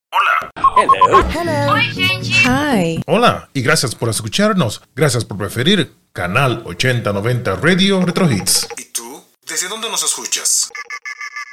Hola. Hello. Hello. Oi, gente. Hi. Hola, y gracias por escucharnos. Gracias por preferir Canal 8090 Radio Retro Hits. ¿Y tú? ¿Desde dónde nos escuchas?